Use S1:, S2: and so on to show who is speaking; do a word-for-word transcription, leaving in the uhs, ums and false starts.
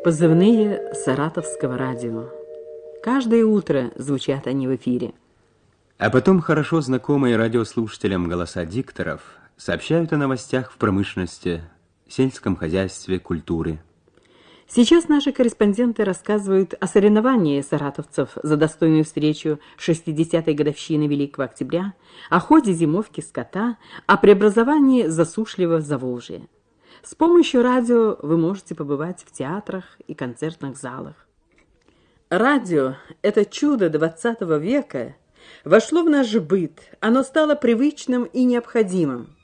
S1: Позывные Саратовского радио. Каждое утро звучат они в эфире.
S2: А потом хорошо знакомые радиослушателям голоса дикторов сообщают о новостях в промышленности, сельском хозяйстве, культуре.
S1: Сейчас наши корреспонденты рассказывают о соревновании саратовцев за достойную встречу шестидесятой годовщины Великого Октября, о ходе зимовки скота, о преобразовании засушливого Заволжья. С помощью радио вы можете побывать в театрах и концертных залах. Радио – это чудо двадцатого века, вошло в наш быт, оно стало привычным и необходимым.